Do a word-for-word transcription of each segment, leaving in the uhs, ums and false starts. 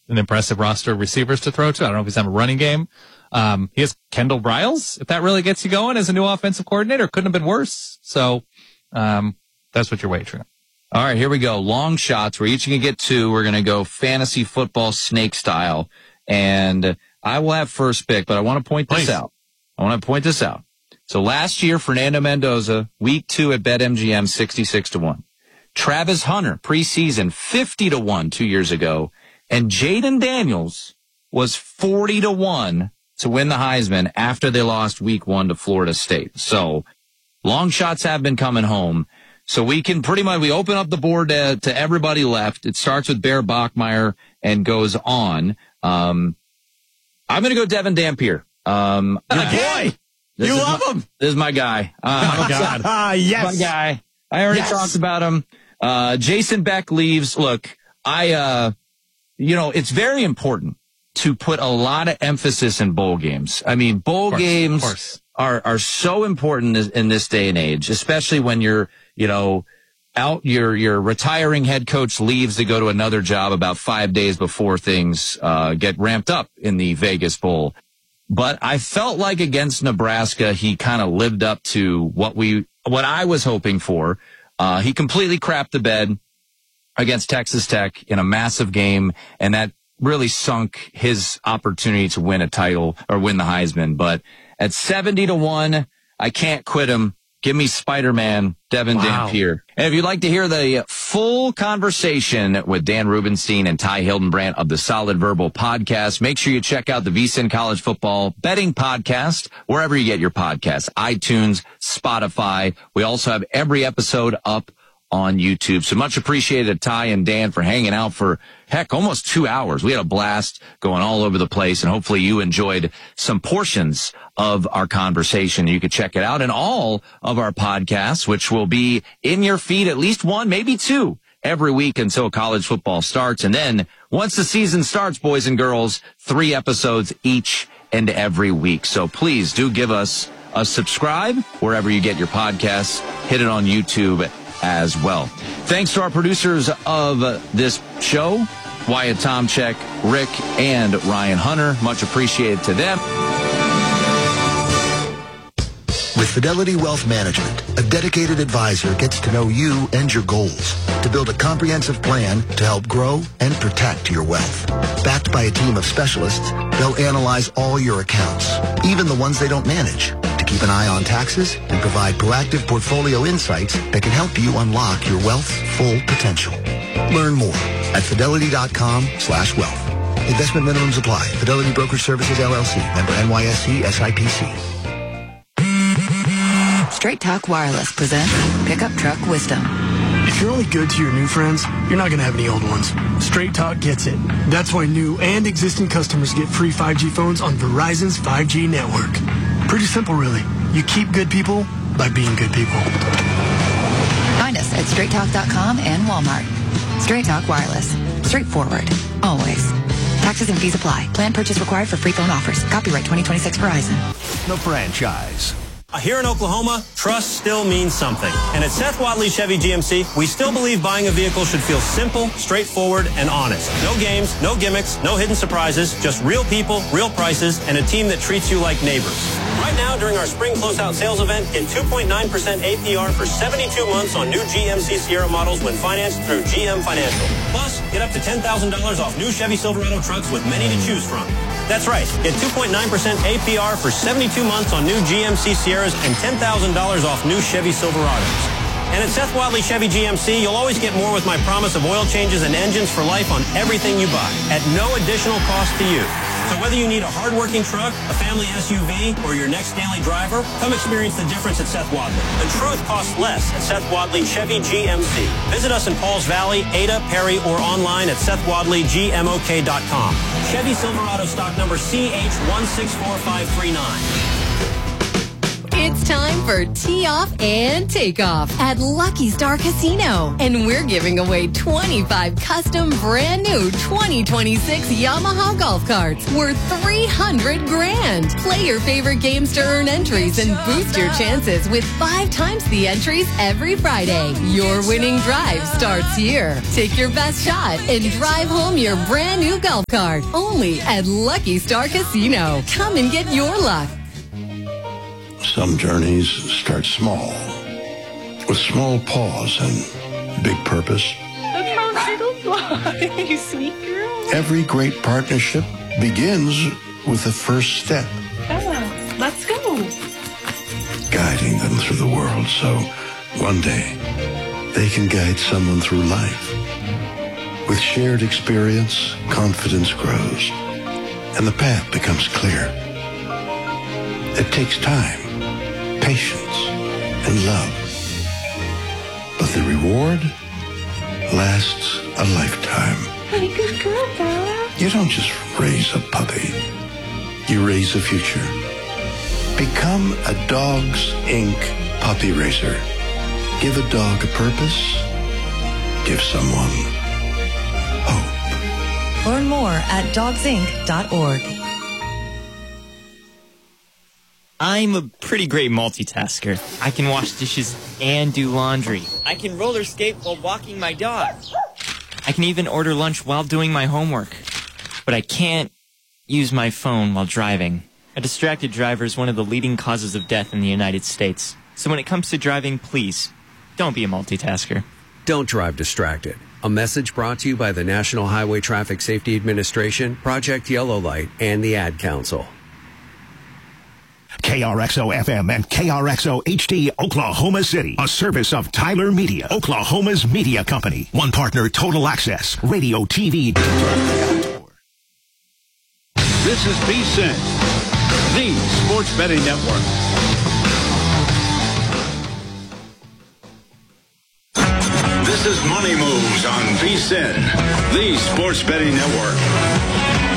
an impressive roster of receivers to throw to. I don't know if he's having a running game. Um, he has Kendall Briles, if that really gets you going as a new offensive coordinator. Couldn't have been worse. So, um, that's what you're wagering. All right, here we go. Long shots. We're each going to get two. We're going to go fantasy football snake style. And I will have first pick, but I want to point this Please. out. I want to point this out. So last year, Fernando Mendoza, week two at BetMGM, sixty-six to one. Travis Hunter, preseason, fifty to one two years ago. And Jaden Daniels was forty to one to win the Heisman after they lost week one to Florida State. So long shots have been coming home. So we can pretty much, we open up the board to, to everybody left. It starts with Bear Bachmeier and goes on. Um, I'm going to go Devin Dampier. Um, Boy, you love my, him. This is my guy. Uh, Oh, God. Ah, yes. my guy. I already Yes. talked about him. Uh, Jason Beck leaves. Look, I, uh, you know, it's very important to put a lot of emphasis in bowl games. I mean, bowl course, games of course. are, are so important in this day and age, especially when you're, you know, out, your, your retiring head coach leaves to go to another job about five days before things, uh, get ramped up in the Vegas Bowl. But I felt like against Nebraska, he kind of lived up to what we, what I was hoping for. Uh, he completely crapped the bed against Texas Tech in a massive game, and that really sunk his opportunity to win a title or win the Heisman. But at seventy to one, I can't quit him. Give me Spider-Man, Devin Wow. Dampier. And if you'd like to hear the full conversation with Dan Rubenstein and Ty Hildenbrandt of the Solid Verbal podcast, make sure you check out the VSiN College Football Betting Podcast, wherever you get your podcasts, iTunes, Spotify. We also have every episode up on YouTube. So much appreciated, Ty and Dan, for hanging out for, heck, almost two hours. We had a blast going all over the place, and hopefully you enjoyed some portions of our conversation. You could check it out in all of our podcasts, which will be in your feed, at least one, maybe two, every week until college football starts. And then once the season starts, boys and girls, three episodes each and every week. So please do give us a subscribe wherever you get your podcasts. Hit it on YouTube as well. Thanks to our producers of this show, Wyatt Tomchek, Rick, and Ryan Hunter. Much appreciated to them. With Fidelity Wealth Management, a dedicated advisor gets to know you and your goals to build a comprehensive plan to help grow and protect your wealth. Backed by a team of specialists, they'll analyze all your accounts, even the ones they don't manage, to keep an eye on taxes and provide proactive portfolio insights that can help you unlock your wealth's full potential. Learn more at fidelity.com slash wealth. Investment minimums apply. Fidelity Brokerage Services, L L C. Member N Y S E, S I P C. Straight Talk Wireless presents Pickup Truck Wisdom. If you're only good to your new friends, you're not going to have any old ones. Straight Talk gets it. That's why new and existing customers get free five G phones on Verizon's five G network. Pretty simple, really. You keep good people by being good people. Find us at straight talk dot com and Walmart. Straight Talk Wireless. Straightforward. Always. Taxes and fees apply. Plan purchase required for free phone offers. Copyright twenty twenty-six Verizon. The franchise. Here in Oklahoma, trust still means something. And at Seth Wadley Chevy G M C, we still believe buying a vehicle should feel simple, straightforward, and honest. No games, no gimmicks, no hidden surprises, just real people, real prices, and a team that treats you like neighbors. Right now, during our spring closeout sales event, get two point nine percent A P R for seventy-two months on new G M C Sierra models when financed through G M Financial. Plus, get up to ten thousand dollars off new Chevy Silverado trucks with many to choose from. That's right. Get two point nine percent A P R for seventy-two months on new G M C Sierras and ten thousand dollars off new Chevy Silverados. And at Seth Wadley Chevy G M C, you'll always get more with my promise of oil changes and engines for life on everything you buy at no additional cost to you. So whether you need a hard-working truck, a family S U V, or your next daily driver, come experience the difference at Seth Wadley. The truth costs less at Seth Wadley Chevy G M C. Visit us in Pauls Valley, Ada, Perry, or online at seth wadley g m o k dot com. Chevy Silverado stock number C H one six four five three nine. It's time for Tee Off and Takeoff at Lucky Star Casino. And we're giving away twenty-five custom brand new twenty twenty-six Yamaha golf carts worth three hundred grand. Play your favorite games to earn entries and boost your chances with five times the entries every Friday. Your winning drive starts here. Take your best shot and drive home your brand new golf cart. Only at Lucky Star Casino. Come and get your luck. Some journeys start small, with small pause and big purpose. Look how little fly, you sweet girl. Every great partnership begins with the first step. Bella, let's go. Guiding them through the world so one day they can guide someone through life. With shared experience, confidence grows, and the path becomes clear. It takes time, patience, and love. But the reward lasts a lifetime. Hey, good girl, Bella. You don't just raise a puppy. You raise a future. Become a Dogs Incorporated puppy raiser. Give a dog a purpose. Give someone hope. Learn more at dogs inc dot org. I'm a pretty great multitasker. I can wash dishes and do laundry. I can roller skate while walking my dog. I can even order lunch while doing my homework. But I can't use my phone while driving. A distracted driver is one of the leading causes of death in the United States. So when it comes to driving, please, don't be a multitasker. Don't drive distracted. A message brought to you by the National Highway Traffic Safety Administration, Project Yellow Light, and the Ad Council. K R X O F M and K R X O H D Oklahoma City, a service of Tyler Media, Oklahoma's media company. One partner, Total Access, radio, T V. This is VSiN, the Sports Betting Network. This is Money Moves on VSiN, the Sports Betting Network.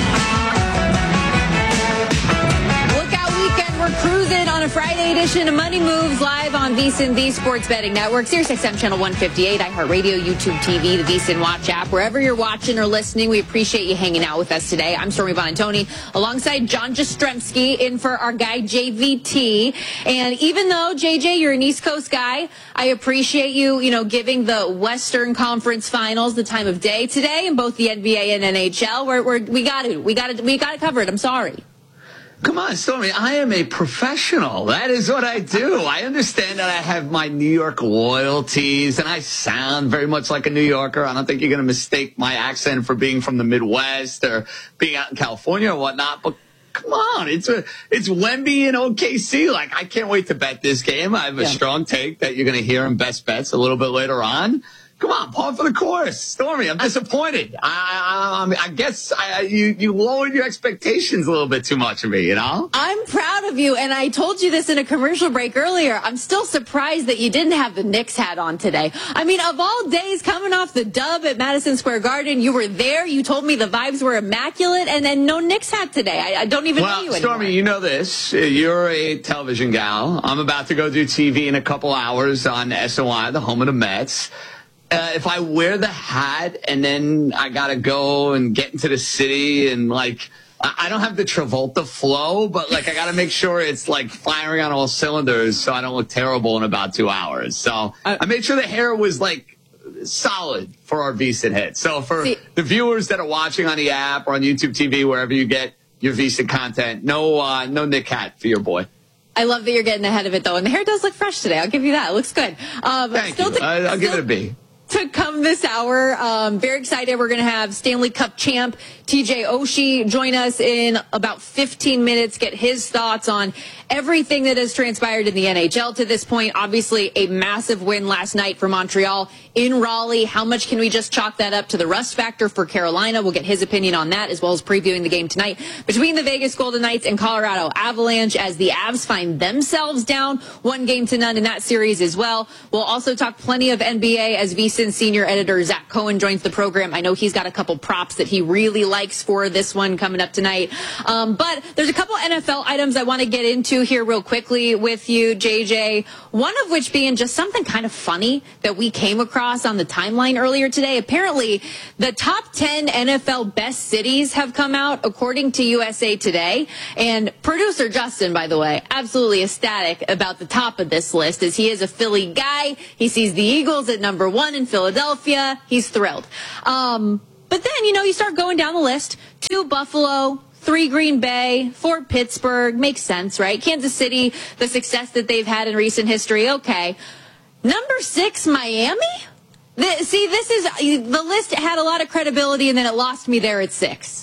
We're cruising on a Friday edition of Money Moves live on VSiN, the Sports Betting Network, Sirius X M Channel one fifty-eight, iHeartRadio, YouTube T V, the VSiN Watch app. Wherever you're watching or listening, we appreciate you hanging out with us today. I'm Stormy Bonantoni, alongside John Jastrzemski, in for our guy J V T. And even though, J J, you're an East Coast guy, I appreciate you, you know, giving the Western Conference Finals the time of day today in both the N B A and N H L. We're, we're, we got to, we got to, we got to cover it. I'm sorry. Come on, Stormy. I am a professional. That is what I do. I understand that I have my New York loyalties, and I sound very much like a New Yorker. I don't think you're going to mistake my accent for being from the Midwest or being out in California or whatnot. But come on, it's a, it's Wemby and O K C. Like, I can't wait to bet this game. I have a yeah. strong take that you're going to hear in Best Bets a little bit later on. Come on, par for the course. Stormy, I'm disappointed. I, I, I guess I, you, you lowered your expectations a little bit too much of me, you know? I'm proud of you, and I told you this in a commercial break earlier. I'm still surprised that you didn't have the Knicks hat on today. I mean, of all days, coming off the dub at Madison Square Garden, you were there. You told me the vibes were immaculate, and then no Knicks hat today. I, I don't even well, know you anymore. Stormy, you know this. You're a television gal. I'm about to go do T V in a couple hours on S O I, the home of the Mets. Uh, if I wear the hat and then I gotta go and get into the city and like, I don't have the Travolta flow, but like I gotta make sure it's like firing on all cylinders so I don't look terrible in about two hours. So I made sure the hair was like solid for our VSiN hit. So for See, the viewers that are watching on the app or on YouTube T V, wherever you get your VSiN content, no, uh, no Nick hat for your boy. I love that you're getting ahead of it though, and the hair does look fresh today. I'll give you that. It looks good. Um, Thank still you. To, I, I'll still, give it a B. To come this hour, um, very excited. We're going to have Stanley Cup champ T J Oshie join us in about fifteen minutes, get his thoughts on everything that has transpired in the N H L to this point. Obviously, a massive win last night for Montreal in Raleigh. How much can we just chalk that up to the rust factor for Carolina? We'll get his opinion on that, as well as previewing the game tonight between the Vegas Golden Knights and Colorado Avalanche, as the Avs find themselves down one game to none in that series as well. We'll also talk plenty of N B A as V VSiN senior editor Zach Cohen joins the program. I know he's got a couple props that he really likes for this one coming up tonight. Um, but there's a couple N F L items I want to get into here real quickly with you, J J. One of which being just something kind of funny that we came across on the timeline earlier today. Apparently, the top ten N F L best cities have come out according to U S A Today. And producer Justin, by the way, absolutely ecstatic about the top of this list as he is a Philly guy. He sees the Eagles at number one in Philadelphia. He's thrilled. Um, but then, you know, you start going down the list. Two Buffalo, three Green Bay, four Pittsburgh. Makes sense, right? Kansas City, the success that they've had in recent history. Okay. Number six, Miami? The, see, this is, the list had a lot of credibility and then it lost me there at six.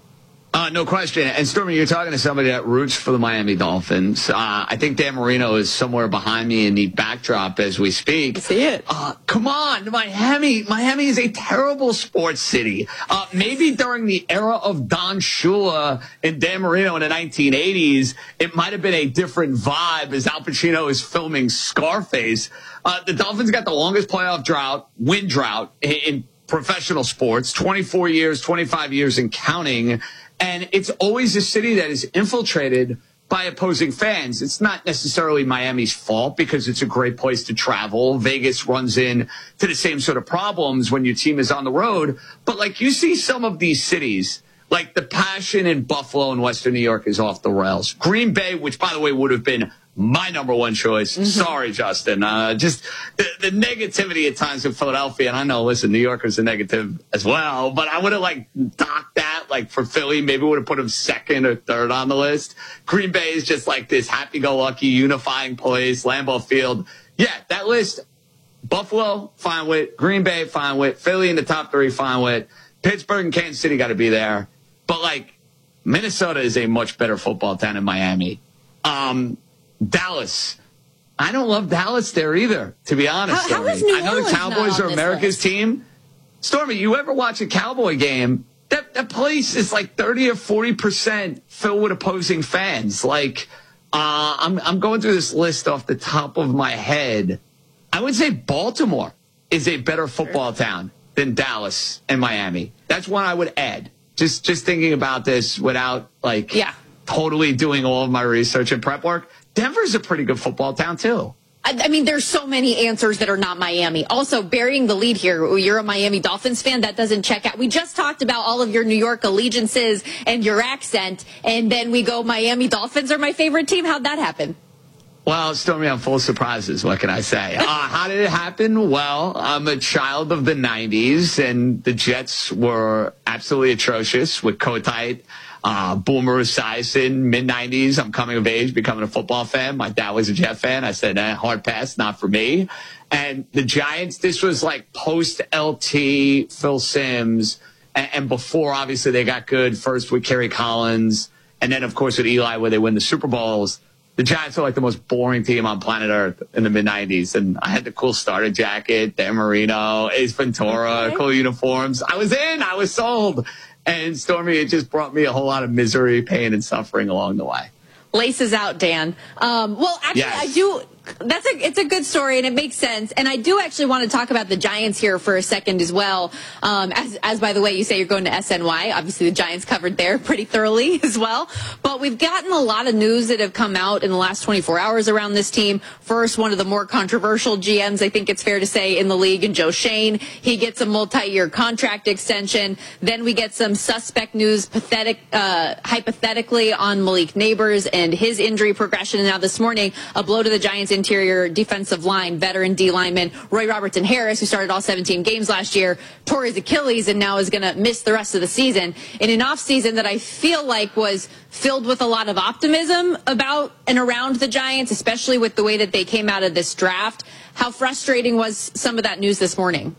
Uh, no question. And Stormy, you're talking to somebody that roots for the Miami Dolphins. Uh, I think Dan Marino is somewhere behind me in the backdrop as we speak. See it. Uh, come on, Miami. Miami is a terrible sports city. Uh, maybe during the era of Don Shula and Dan Marino in the nineteen eighties, it might have been a different vibe as Al Pacino is filming Scarface. Uh, the Dolphins got the longest playoff drought, win drought in, in professional sports, twenty-four years, twenty-five years and counting. And it's always a city that is infiltrated by opposing fans. It's not necessarily Miami's fault because it's a great place to travel. Vegas runs in to the same sort of problems when your team is on the road. But like you see some of these cities, like the passion in Buffalo and Western New York is off the rails. Green Bay, which by the way would have been my number one choice. Mm-hmm. Sorry, Justin. Uh, just the, the negativity at times in Philadelphia. And I know, listen, New Yorkers are negative as well, but I would have like docked that like for Philly. Maybe would have put them second or third on the list. Green Bay is just like this happy-go-lucky unifying place. Lambeau Field. Yeah, that list, Buffalo, fine with. Green Bay, fine with. Philly in the top three, fine with. Pittsburgh and Kansas City got to be there. But like Minnesota is a much better football town than Miami. Um, Dallas. I don't love Dallas there either, to be honest. How, how is New I know Orleans the Cowboys are America's list? team. Stormy, you ever watch a Cowboy game? That that place is like thirty or forty percent filled with opposing fans. Like, uh, I'm I'm going through this list off the top of my head. I would say Baltimore is a better football town than Dallas and Miami. That's one I would add. Just just thinking about this without like yeah. totally doing all of my research and prep work. Denver's a pretty good football town, too. I, I mean, there's so many answers that are not Miami. Also, burying the lead here, you're a Miami Dolphins fan. That doesn't check out. We just talked about all of your New York allegiances and your accent, and then we go Miami Dolphins are my favorite team. How'd that happen? Well, Stormy, I'm full of surprises. What can I say? Uh, how did it happen? Well, I'm a child of the nineties, and the Jets were absolutely atrocious with Kotite. Uh, Boomer Esiason, mid nineties. I'm coming of age, becoming a football fan. My dad was a Jet fan. I said, eh, hard pass, not for me. And the Giants, this was like post-L T, Phil Simms, and, and before, obviously, they got good first with Kerry Collins, and then, of course, with Eli, where they win the Super Bowls. The Giants are like the most boring team on planet Earth in the mid nineties. And I had the cool starter jacket, Dan Marino, Ace Ventura, okay. Cool uniforms. I was in. I was sold. And Stormy, it just brought me a whole lot of misery, pain, and suffering along the way. Laces out, Dan. Um, well, actually, yes. I do. That's a it's a good story and it makes sense. And I do actually want to talk about the Giants here for a second as well. Um, as as by the way, you say you're going to S N Y. Obviously, the Giants covered there pretty thoroughly as well. But we've gotten a lot of news that have come out in the last twenty-four hours around this team. First, one of the more controversial G Ms, I think it's fair to say, in the league, and Joe Schoen. He gets a multi-year contract extension. Then we get some suspect news, pathetic, uh, hypothetically, on Malik Neighbors and his injury progression. And now this morning, a blow to the Giants' interior defensive line, veteran D lineman Roy Robertson Harris, who started all seventeen games last year, tore his Achilles and now is going to miss the rest of the season in an offseason that I feel like was filled with a lot of optimism about and around the Giants, especially with the way that they came out of this draft. How frustrating was some of that news this morning?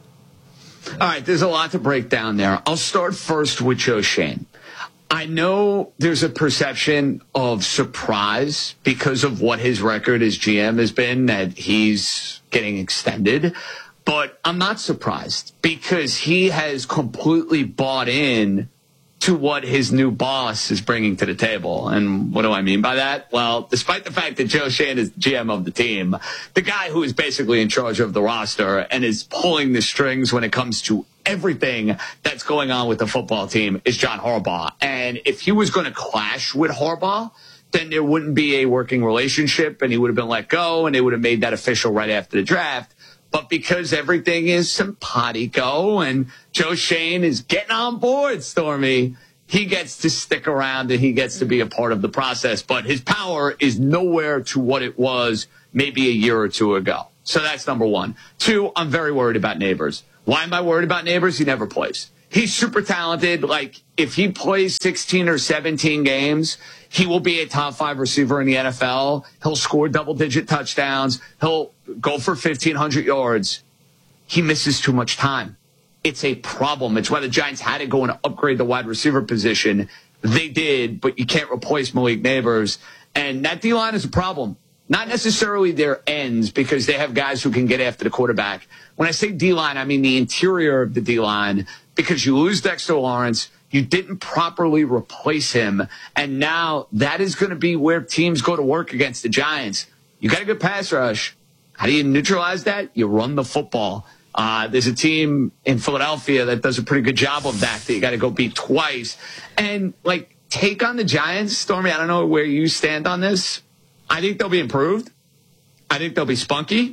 All right, there's a lot to break down there. I'll start first with Joe Schoen. I know there's a perception of surprise because of what his record as G M has been, that he's getting extended. But I'm not surprised because he has completely bought in to what his new boss is bringing to the table. And what do I mean by that? Well, despite the fact that Joe Schoen is G M of the team, the guy who is basically in charge of the roster and is pulling the strings when it comes to everything that's going on with the football team is John Harbaugh. And if he was going to clash with Harbaugh, then there wouldn't be a working relationship and he would have been let go and they would have made that official right after the draft. But because everything is simpatico and Joe Schoen is getting on board, Stormy, he gets to stick around and he gets to be a part of the process. But his power is nowhere to what it was maybe a year or two ago. So that's number one. Two, I'm very worried about Neighbors. Why am I worried about Neighbors? He never plays. He's super talented. Like, if he plays sixteen or seventeen games, he will be a top five receiver in the N F L. He'll score double-digit touchdowns. He'll go for fifteen hundred yards. He misses too much time. It's a problem. It's why the Giants had to go and upgrade the wide receiver position. They did, but you can't replace Malik Neighbors. And that D-line is a problem. Not necessarily their ends, because they have guys who can get after the quarterback. When I say D-line, I mean the interior of the D-line, because you lose Dexter Lawrence, you didn't properly replace him, and now that is going to be where teams go to work against the Giants. You got a good pass rush. How do you neutralize that? You run the football. Uh, there's a team in Philadelphia that does a pretty good job of that that you got to go beat twice. And, like, take on the Giants, Stormy, I don't know where you stand on this. I think they'll be improved. I think they'll be spunky.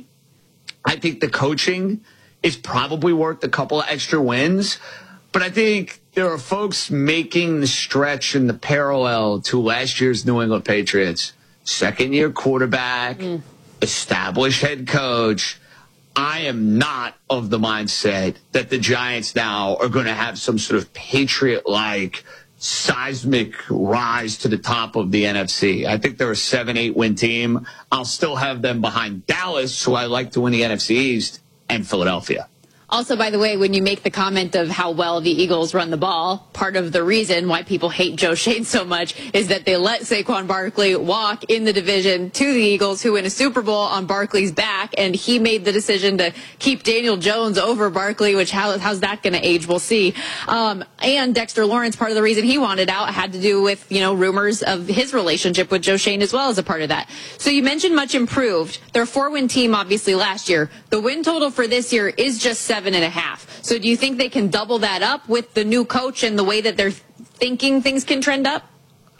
I think the coaching is probably worth a couple of extra wins. But I think there are folks making the stretch and the parallel to last year's New England Patriots. Second-year quarterback, mm. established head coach. I am not of the mindset that the Giants now are going to have some sort of Patriot-like seismic rise to the top of the N F C. I think they're a seven, eight win team. I'll still have them behind Dallas, who I like to win the N F C East, and Philadelphia. Also, by the way, when you make the comment of how well the Eagles run the ball, part of the reason why people hate Joe Schoen so much is that they let Saquon Barkley walk in the division to the Eagles, who win a Super Bowl on Barkley's back, and he made the decision to keep Daniel Jones over Barkley, which how, how's that going to age? We'll see. Um, and Dexter Lawrence, part of the reason he wanted out had to do with, you know, rumors of his relationship with Joe Schoen as well as a part of that. So you mentioned much improved. They're a four-win team, obviously, last year. The win total for this year is just seven. Seven and a half. So do you think they can double that up with the new coach and the way that they're thinking things can trend up?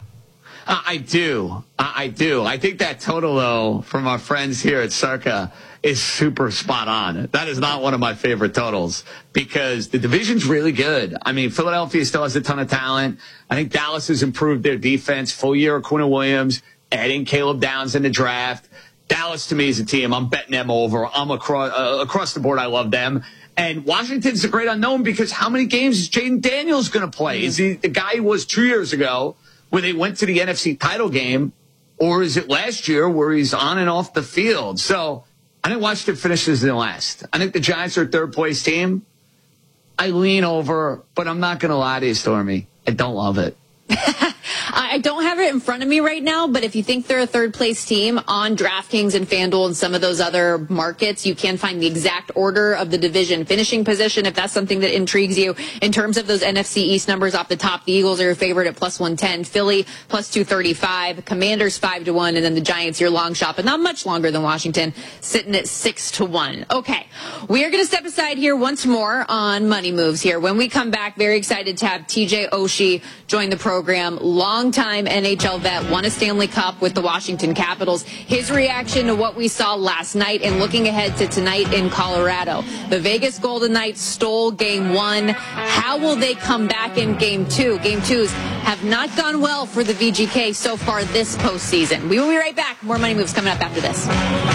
Uh, I do. Uh, I do. I think that total, though, from our friends here at Circa is super spot on. That is not one of my favorite totals because the division's really good. I mean, Philadelphia still has a ton of talent. I think Dallas has improved their defense. Full year of Quinn Williams, adding Caleb Downs in the draft. Dallas, to me, is a team. I'm betting them over. I'm across, uh, across the board. I love them. And Washington's a great unknown because how many games is Jaden Daniels going to play? Is he the guy he was two years ago when they went to the N F C title game? Or is it last year where he's on and off the field? So I think Washington finishes in last. I think the Giants are a third-place team. I lean over, but I'm not going to lie to you, Stormy. I don't love it. I don't have it in front of me right now, but if you think they're a third-place team on DraftKings and FanDuel and some of those other markets, you can find the exact order of the division finishing position if that's something that intrigues you. In terms of those N F C East numbers off the top, the Eagles are your favorite at plus one ten, Philly plus two thirty-five, Commanders five to one, and then the Giants, your long shot, but not much longer than Washington, sitting at six to one. Okay, we are going to step aside here once more on Money Moves here. When we come back, very excited to have T J Oshie join the program. Long-time N H L vet, won a Stanley Cup with the Washington Capitals. His reaction to what we saw last night and looking ahead to tonight in Colorado. The Vegas Golden Knights stole game one. How will they come back in game two? Game twos have not gone well for the V G K so far this postseason. We will be right back. More Money Moves coming up after this.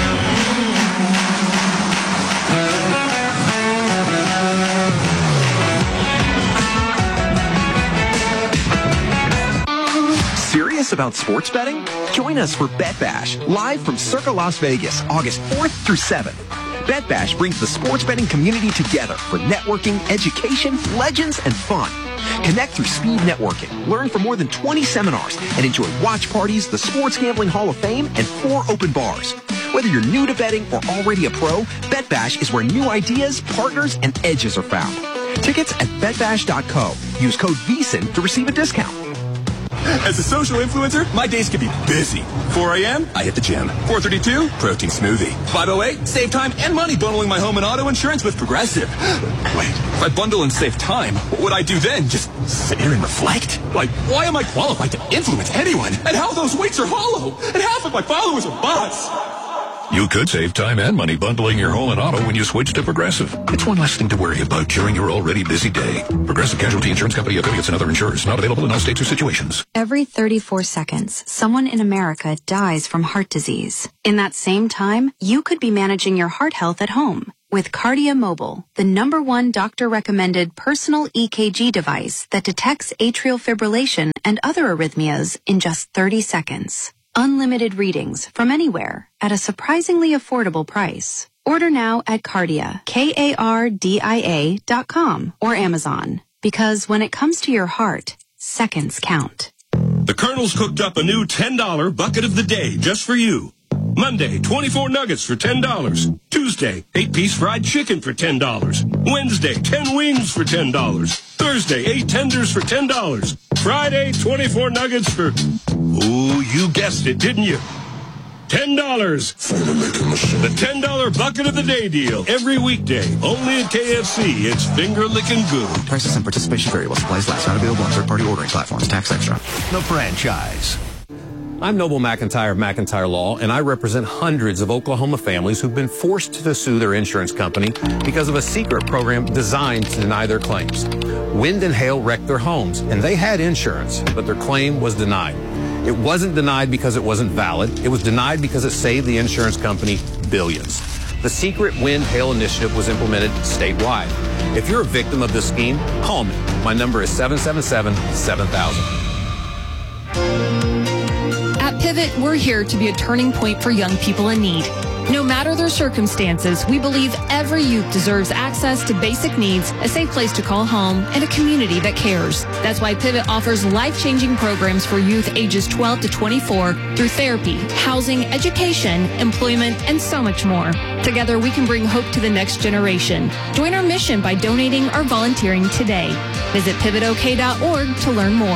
Serious about sports betting? Join us for Bet Bash, live from Circa Las Vegas, August fourth through seventh. Bet Bash brings the sports betting community together for networking, education, legends, and fun. Connect through speed networking, learn from more than twenty seminars, and enjoy watch parties, the Sports Gambling Hall of Fame, and four open bars. Whether you're new to betting or already a pro, Bet Bash is where new ideas, partners, and edges are found. Tickets at bet bash dot co. Use code V S I N to receive a discount. As a social influencer, my days can be busy. four a.m., I hit the gym. four thirty-two, protein smoothie. five oh eight, save time and money bundling my home and auto insurance with Progressive. Wait, if I bundle and save time, what would I do then? Just sit here and reflect? Like, why am I qualified to influence anyone? And how those weights are hollow? And half of my followers are bots. You could save time and money bundling your home and auto when you switch to Progressive. It's one less thing to worry about during your already busy day. Progressive Casualty Insurance Company, affiliates, and other insurers. Not available in all states or situations. Every thirty-four seconds, someone in America dies from heart disease. In that same time, you could be managing your heart health at home with Cardia Mobile, the number one doctor-recommended personal E K G device that detects atrial fibrillation and other arrhythmias in just thirty seconds. Unlimited readings from anywhere at a surprisingly affordable price. Order now at Cardia, K A R D I A dot com or Amazon. Because when it comes to your heart, seconds count. The Colonel's cooked up a new ten dollar bucket of the day just for you. Monday, twenty-four nuggets for ten dollars. Tuesday, eight-piece fried chicken for ten dollars. Wednesday, ten wings for ten dollars. Thursday, eight tenders for ten dollars. Friday, twenty-four nuggets for... Ooh, you guessed it, didn't you? ten dollars. The ten dollar bucket of the day deal. Every weekday. Only at K F C. It's finger-licking good. Prices and participation vary while supplies last. Not available on third-party ordering platforms. Tax extra. The franchise. I'm Noble McIntyre of McIntyre Law, and I represent hundreds of Oklahoma families who've been forced to sue their insurance company because of a secret program designed to deny their claims. Wind and hail wrecked their homes, and they had insurance, but their claim was denied. It wasn't denied because it wasn't valid. It was denied because it saved the insurance company billions. The secret wind hail initiative was implemented statewide. If you're a victim of this scheme, call me. My number is seven seven seven, seven thousand. At Pivot, we're here to be a turning point for young people in need. No matter their circumstances, we believe every youth deserves access to basic needs, a safe place to call home, and a community that cares. That's why Pivot offers life-changing programs for youth ages twelve to twenty-four through therapy, housing, education, employment, and so much more. Together, we can bring hope to the next generation. Join our mission by donating or volunteering today. Visit pivot o k dot org to learn more.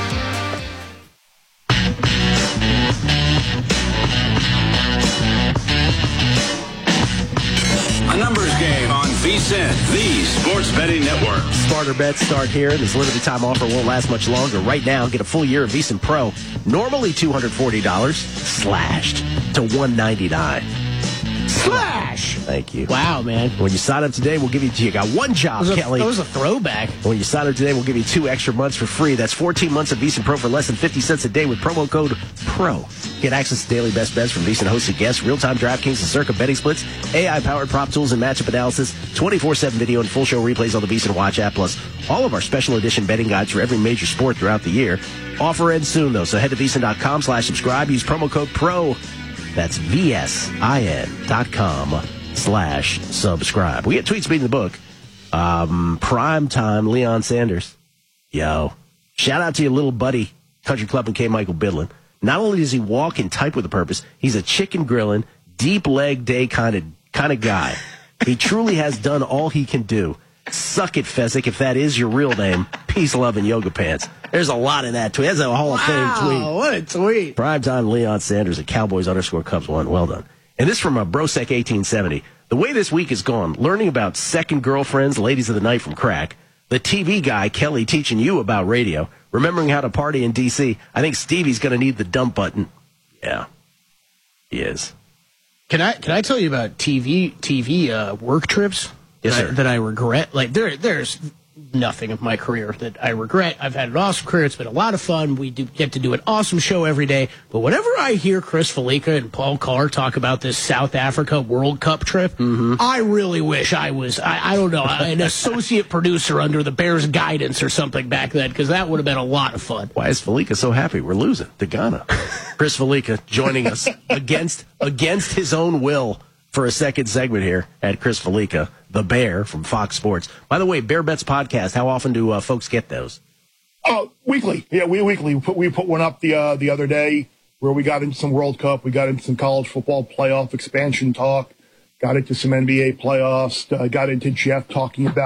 Numbers game on V S I N, the Sports Betting Network. Smarter bets start here. This limited time offer won't last much longer. Right now, get a full year of V S I N Pro, normally two hundred forty dollars, slashed to one hundred ninety-nine dollars. Slash! Thank you. Wow, man. When you sign up today, we'll give you, you got one job, that Kelly. That was a throwback. When you sign up today, we'll give you two extra months for free. That's fourteen months of V S I N Pro for less than fifty cents a day with promo code PRO. Get access to daily best bets from V S I N hosted guests, real-time DraftKings and Circa betting splits, A I-powered prop tools and matchup analysis, twenty-four seven video and full show replays on the V S I N Watch app, plus all of our special edition betting guides for every major sport throughout the year. Offer ends soon, though, so head to V S I N dot com slash subscribe. Use promo code PRO. That's V S I N dot com slash subscribe. We get tweets beating the book. Um, prime time, Leon Sanders. Yo. Shout out to your little buddy, Country Club and K. Michael Bidlin. Not only does he walk and type with a purpose, he's a chicken grilling, deep leg day kind of kind of guy. He truly has done all he can do. Suck it, Fezzik, if that is your real name. Peace, love, and yoga pants. There's a lot in that tweet. That's a Hall of Fame tweet. Wow, what a tweet. Primetime Leon Sanders at Cowboys underscore Cubs one. Well done. And this from a Brosec eighteen seventy. The way this week has gone, learning about second girlfriends, ladies of the night from crack, the T V guy, Kelly, teaching you about radio, remembering how to party in D C, I think Stevie's going to need the dump button. Yeah, he is. Can I can I tell you about T V T V uh, work trips yes, that, sir. I, that I regret? Like there there's nothing of my career that I regret. I've had an awesome career. It's been a lot of fun. We do get to do an awesome show every day. But whenever I hear Chris Felica and Paul Carr talk about this South Africa World Cup trip, mm-hmm. I really wish I was, I, I don't know, an associate producer under the Bears' guidance or something back then, because that would have been a lot of fun. Why is Felica so happy? We're losing to Ghana. Chris Felica joining us against against his own will for a second segment here at Chris Felica, the Bear from Fox Sports. By the way, Bear Bets podcast, how often do uh, folks get those? Uh, weekly. Yeah, we weekly. We put, we put one up the uh, the other day where we got into some World Cup. We got into some college football playoff expansion talk, got into some N B A playoffs, uh, got into Jeff talking about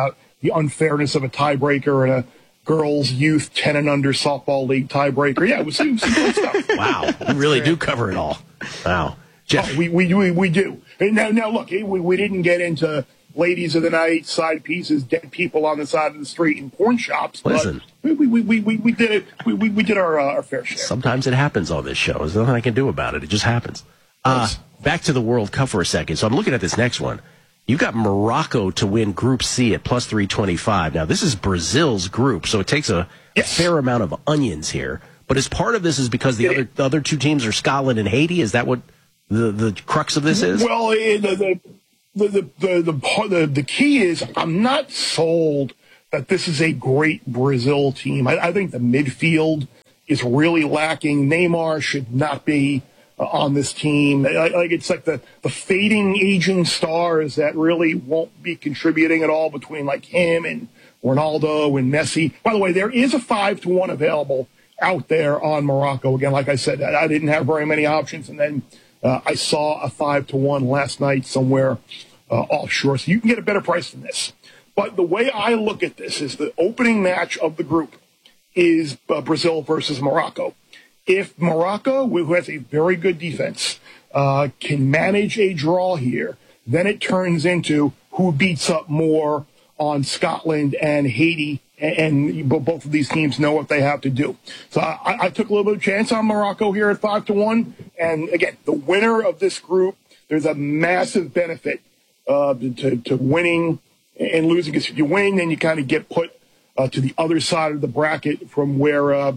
the unfairness of a tiebreaker and a girls' youth ten and under softball league tiebreaker. Yeah, it was, it was some good stuff. Wow, you really do cover it all. Wow, Jeff, oh, we, we we we do. And now now look, we we didn't get into ladies of the night, side pieces, dead people on the side of the street, and porn shops. Listen, but we we, we, we, we did it. We we, we did our uh, our fair share. Sometimes it happens on this show. There's nothing I can do about it. It just happens. Uh, back to the World Cup for a second. So I'm looking at this next one. You got Morocco to win Group C at plus three twenty-five. Now, this is Brazil's group, so it takes a, yes. a fair amount of onions here. But as part of this is because the other the other two teams are Scotland and Haiti. Is that what the, the crux of this is? Well, the the the the the, the, the, the key is I'm not sold that this is a great Brazil team. I, I think the midfield is really lacking. Neymar should not be on this team. Like it's like the, the fading aging stars that really won't be contributing at all between like him and Ronaldo and Messi. By the way, there is a five to one available out there on Morocco. Again, like I said, I didn't have very many options, and then uh, I saw a five to one last night somewhere uh, offshore. So you can get a better price than this. But the way I look at this is the opening match of the group is uh, Brazil versus Morocco. If Morocco, who has a very good defense, uh, can manage a draw here, then it turns into who beats up more on Scotland and Haiti, and, and both of these teams know what they have to do. So I, I took a little bit of chance on Morocco here at five to one, and again, the winner of this group, there's a massive benefit uh, to, to winning and losing. Because if you win, then you kind of get put uh, to the other side of the bracket from where uh,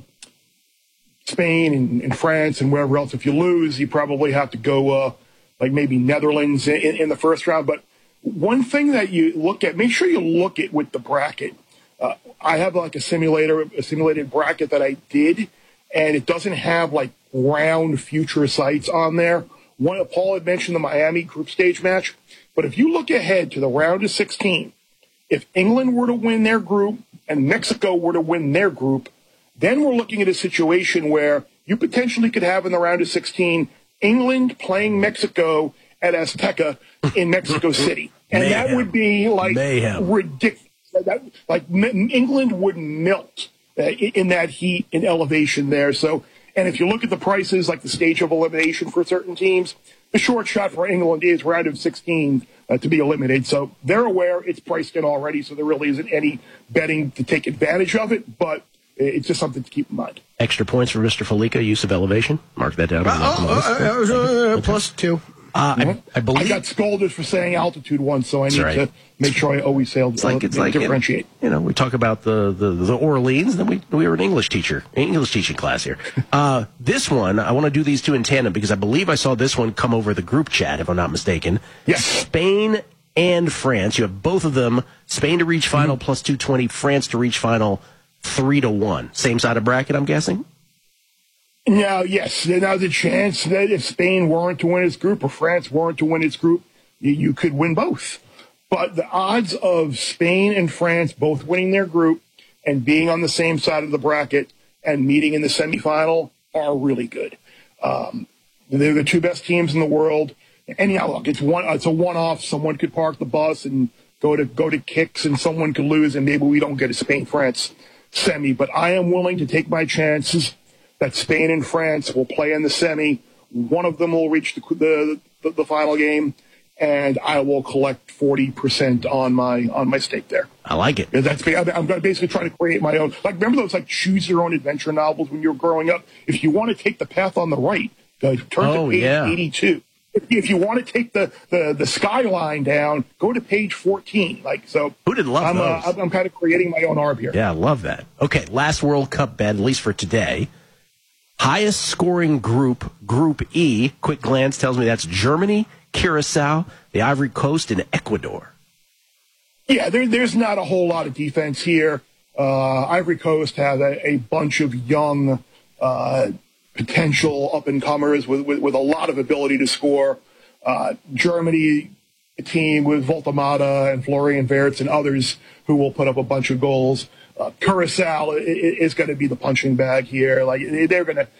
Spain and, and France and wherever else. If you lose, you probably have to go uh, like maybe Netherlands in, in the first round. But one thing that you look at, make sure you look at with the bracket. Uh, I have like a simulator, a simulated bracket that I did, and it doesn't have like round future sites on there. One, Paul had mentioned the Miami group stage match, but if you look ahead to the round of sixteen, if England were to win their group and Mexico were to win their group, then we're looking at a situation where you potentially could have in the round of sixteen England playing Mexico at Azteca in Mexico City. And Mayhem. That would be like Mayhem. ridiculous. That, like England would melt uh, in that heat and elevation there. So, and if you look at the prices, like the stage of elimination for certain teams, the short shot for England is round of sixteen uh, to be eliminated. So they're aware it's priced in already, so there really isn't any betting to take advantage of it. But it's just something to keep in mind. Extra points for Mister Felica, use of elevation. Mark that down. Uh, oh, uh, uh, plus two. Uh, I, I believe I got scolded for saying altitude once, so I need right. to make sure I always say it's like, it's uh, like differentiate. You know, we talk about the, the, the Orleans, then we we were an English teacher, English teaching class here. Uh, this one, I want to do these two in tandem because I believe I saw this one come over the group chat, if I'm not mistaken. Yes. Spain and France. You have both of them. Spain to reach final mm-hmm. plus two twenty, France to reach final three to one. Same side of bracket, I'm guessing? Now, yes, there's a chance that if Spain weren't to win its group or France weren't to win its group, you, you could win both. But the odds of Spain and France both winning their group and being on the same side of the bracket and meeting in the semifinal are really good. Um, they're the two best teams in the world. And yeah, look, it's one, it's a one-off. Someone could park the bus and go to go to kicks, and someone could lose, and maybe we don't get a Spain-France semi. But I am willing to take my chances that Spain and France will play in the semi. One of them will reach the the, the, the final game, and I will collect forty percent on my on my stake there. I like it. That's I'm basically trying to create my own. Like, remember those like choose your own adventure novels when you were growing up? If you want to take the path on the right, go turn oh, to page yeah. eighty-two. If, if you want to take the, the, the skyline down, go to page fourteen. Like so, who didn't love I'm, those? Uh, I'm, I'm kind of creating my own arb here. Yeah, I love that. Okay, last World Cup bet, at least for today. Highest scoring group, Group E. Quick glance tells me that's Germany, Curacao, the Ivory Coast, and Ecuador. Yeah, there, there's not a whole lot of defense here. Uh, Ivory Coast has a, a bunch of young, uh, potential up-and-comers with, with, with a lot of ability to score. Uh, Germany, a team with Voltemata and Florian Wirtz and others who will put up a bunch of goals. Uh, Curacao is going to be the punching bag here. Like they're going to,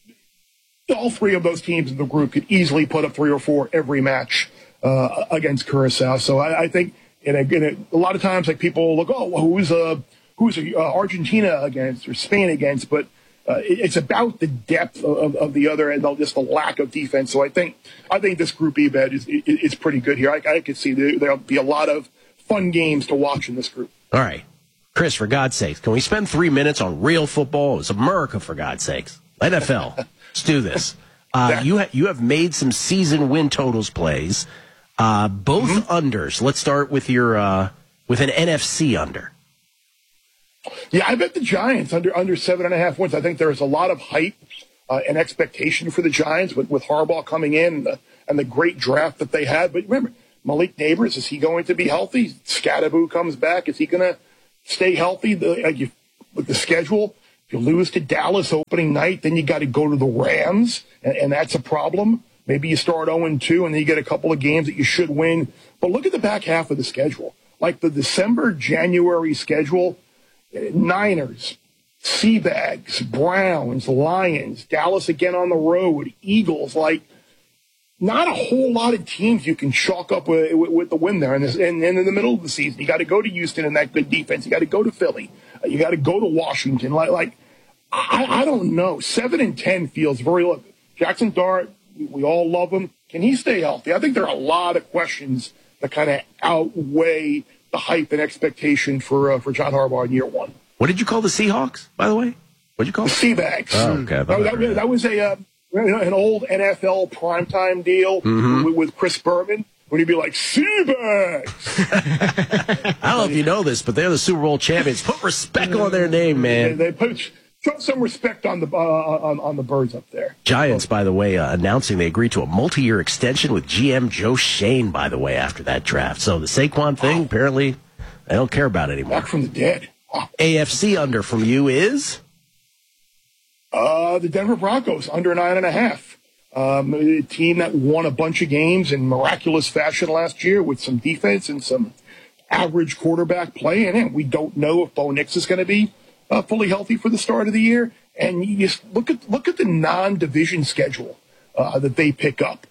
all three of those teams in the group could easily put up three or four every match uh, against Curacao. So I, I think And again, a lot of times, like people look, oh, well, who's uh, who's uh, Argentina against or Spain against? But uh, it, it's about the depth of, of the other and just the lack of defense. So I think I think this Group E, bet is is, is pretty good here. I, I could see there, there'll be a lot of fun games to watch in this group. All right. Chris, for God's sakes, can we spend three minutes on real football? It's America, for God's sakes. N F L. Let's do this. Uh, you, ha- you have made some season win totals plays, uh, both mm-hmm. unders. Let's start with your uh, with an N F C under. Yeah, I bet the Giants under under seven and a half wins. I think there's a lot of hype uh, and expectation for the Giants with, with Harbaugh coming in and the, and the great draft that they had. But remember, Malik Neighbors, is he going to be healthy? Scadaboo comes back. Is he going to stay healthy? The, uh, you, with the schedule, if you lose to Dallas opening night, then you got to go to the Rams, and, and that's a problem. Maybe you start oh and two, and then you get a couple of games that you should win. But look at the back half of the schedule. Like the December, January schedule, Niners, Seabags, Browns, Lions, Dallas again on the road, Eagles, like not a whole lot of teams you can chalk up with, with, with the win there. And, this, and, and in the middle of the season, you got to go to Houston and that good defense. You got to go to Philly. You got to go to Washington. Like, like I, I don't know. Seven and ten feels very look. Jackson Dart, we, we all love him. Can he stay healthy? I think there are a lot of questions that kind of outweigh the hype and expectation for uh, for John Harbaugh in year one. What did you call the Seahawks, by the way? What did you call the Seabags? Oh, okay. That, that, that was a uh, an old N F L primetime deal mm-hmm. with, with Chris Berman. When he'd be like, Seabags! I don't know if you know this, but they're the Super Bowl champions. Put respect on their name, man. They, they put show some respect on the uh, on, on the birds up there. Giants, by the way, uh, announcing they agreed to a multi-year extension with G M Joe Shane, by the way, after that draft. So the Saquon thing, wow. apparently, they don't care about it anymore. Back from the dead. Wow. A F C under from you is? Uh, the Denver Broncos, under nine and a half. Um, a team that won a bunch of games in miraculous fashion last year with some defense and some average quarterback play. And we don't know if Bo Nix is going to be uh, fully healthy for the start of the year. And you just look at look at the non-division schedule uh, that they pick up.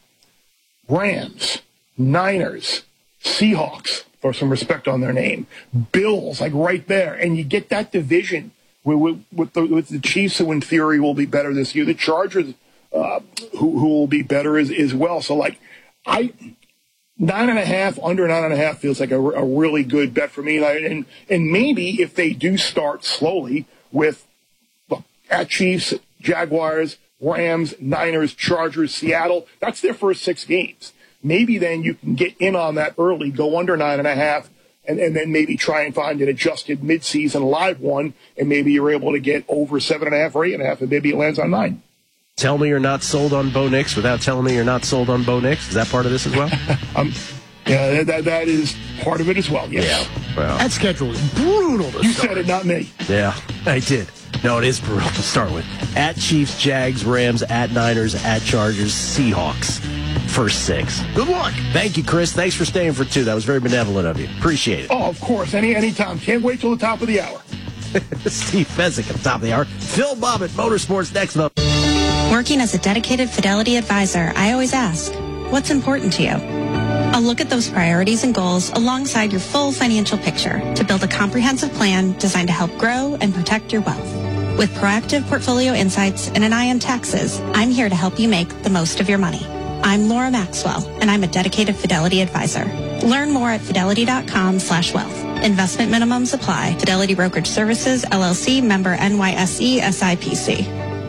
Rams, Niners, Seahawks, throw some respect on their name. Bills, like right there. And you get that division with, with, with, the, with the Chiefs, who in theory will be better this year. The Chargers, uh, who, who will be better as, as well. So, like, I nine and a half, under nine and a half feels like a, a really good bet for me. And, I, and and maybe if they do start slowly with look, at Chiefs, Jaguars, Rams, Niners, Chargers, Seattle, that's their first six games. Maybe then you can get in on that early, go under nine and a half, and, and then maybe try and find an adjusted midseason live one, and maybe you're able to get over seven and a half or eight and a half, and maybe it lands on nine. Tell me you're not sold on Bo Nix without telling me you're not sold on Bo Nix. Is that part of this as well? um, yeah, that that is part of it as well. Yes. Yeah. Well, that schedule is brutal. To you start. said it, not me. Yeah, I did. No, it is brutal to start with. At Chiefs, Jags, Rams, at Niners, at Chargers, Seahawks. First six. Good luck. Thank you, Chris. Thanks for staying for two. That was very benevolent of you. Appreciate it. Oh, of course. Any anytime. Can't wait till the top of the hour. Steve Fezzik at the top of the hour. Phil Bobbitt, Motorsports next month. Working as a dedicated Fidelity advisor, I always ask, what's important to you? I'll look at those priorities and goals alongside your full financial picture to build a comprehensive plan designed to help grow and protect your wealth. With proactive portfolio insights and an eye on taxes, I'm here to help you make the most of your money. I'm Laura Maxwell, and I'm a dedicated Fidelity advisor. Learn more at fidelity.com slash wealth. Investment minimums apply. Fidelity Brokerage Services, L L C, member N Y S E, S I P C.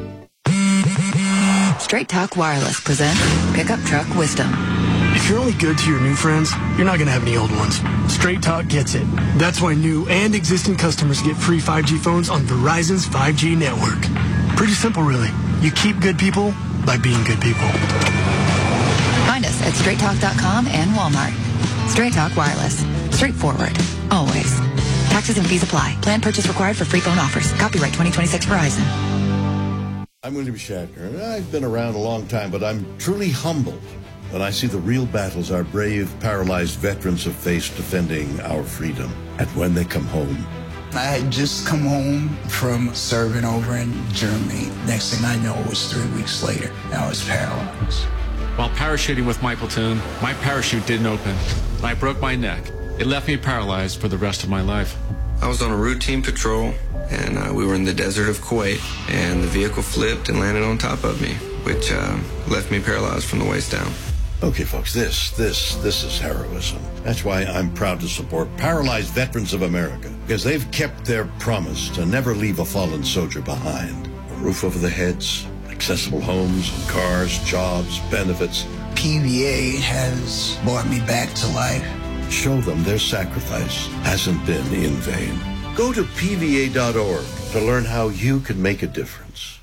Straight Talk Wireless presents Pickup Truck Wisdom. If you're only good to your new friends, you're not going to have any old ones. Straight Talk gets it. That's why new and existing customers get free five G phones on Verizon's five G network. Pretty simple, really. You keep good people by being good people. Find us at straight talk dot com and Walmart. Straight Talk Wireless. Straightforward. Always. Taxes and fees apply. Plan purchase required for free phone offers. Copyright twenty twenty-six Verizon. I'm William Shatner, and I've been around a long time, but I'm truly humbled when I see the real battles our brave, paralyzed veterans have faced defending our freedom. And when they come home, I had just come home from serving over in Germany. Next thing I know, it was three weeks later. I was paralyzed. While parachuting with my platoon, my parachute didn't open, and I broke my neck. It left me paralyzed for the rest of my life. I was on a routine patrol, and uh, we were in the desert of Kuwait, and the vehicle flipped and landed on top of me, which uh, left me paralyzed from the waist down. Okay, folks, this, this, this is heroism. That's why I'm proud to support Paralyzed Veterans of America, because they've kept their promise to never leave a fallen soldier behind. A roof over their heads, accessible homes and cars, jobs, benefits. P V A has brought me back to life. Show them their sacrifice hasn't been in vain. Go to P V A dot org to learn how you can make a difference.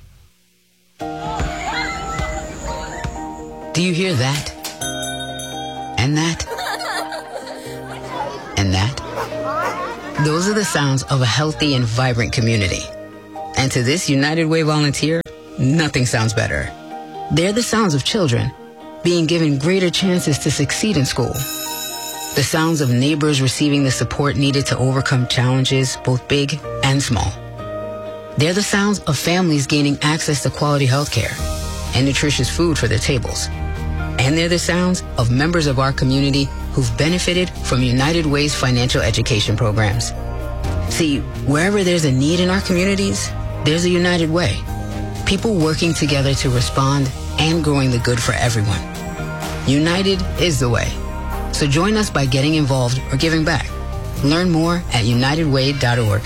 Do you hear that? And that? And that? Those are the sounds of a healthy and vibrant community. And to this United Way volunteer, nothing sounds better. They're the sounds of children being given greater chances to succeed in school. The sounds of neighbors receiving the support needed to overcome challenges, both big and small. They're the sounds of families gaining access to quality health care and nutritious food for their tables. And they're the sounds of members of our community who've benefited from United Way's financial education programs. See, wherever there's a need in our communities, there's a United Way. People working together to respond and growing the good for everyone. United is the way. So join us by getting involved or giving back. Learn more at united way dot org.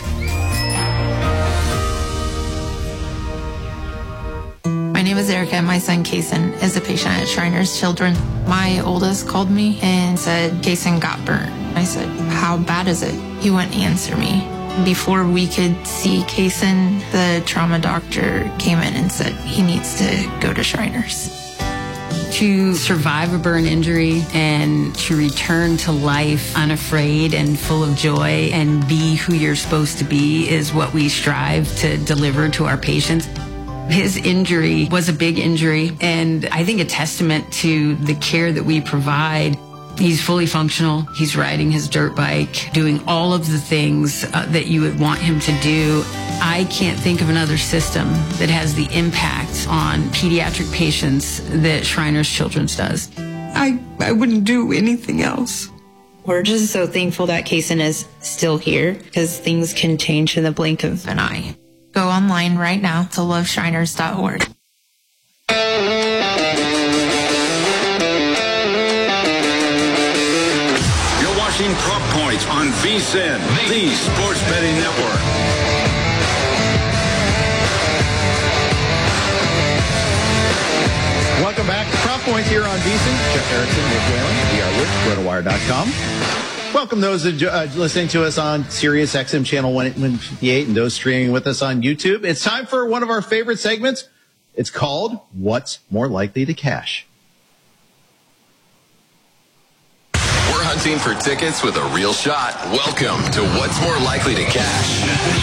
My name is Erica, and my son Kason is a patient at Shriners Children. My oldest called me and said Kason got burnt. I said, how bad is it? He wouldn't answer me. Before we could see Kason, the trauma doctor came in and said he needs to go to Shriners. To survive a burn injury and to return to life unafraid and full of joy and be who you're supposed to be is what we strive to deliver to our patients. His injury was a big injury, and I think a testament to the care that we provide. He's fully functional. He's riding his dirt bike, doing all of the things uh, that you would want him to do. I can't think of another system that has the impact on pediatric patients that Shriners Children's does. I, I wouldn't do anything else. We're just so thankful that Kason is still here, because things can change in the blink of an eye. Go online right now to love shriners dot org. Watching Prop Points on V S I N, the Sports Betting Network. Welcome back to Prop Points here on V S I N. Jeff Erickson, Nick Whalen, we are with RotoWire dot com. Welcome those uh, listening to us on Sirius X M channel one fifty-eight and those streaming with us on YouTube. It's time for one of our favorite segments. It's called What's More Likely to Cash? We're hunting for tickets with a real shot. Welcome to What's More Likely to Cash.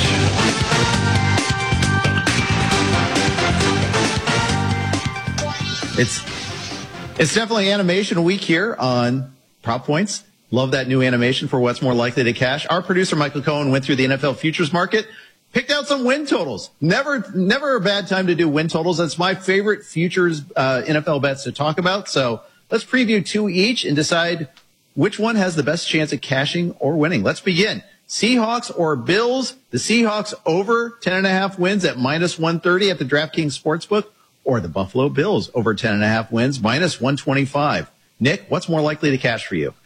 It's it's definitely animation week here on Prop Points. Love that new animation for What's More Likely to Cash. Our producer, Michael Cohen, went through the N F L futures market, picked out some win totals. Never, never a bad time to do win totals. That's my favorite futures uh, N F L bets to talk about. So let's preview two each and decide which one has the best chance at cashing or winning. Let's begin. Seahawks or Bills? The Seahawks over ten and a half wins at minus one thirty at the DraftKings Sportsbook, or the Buffalo Bills over ten and a half wins, minus one twenty-five. Nick, what's more likely to cash for you?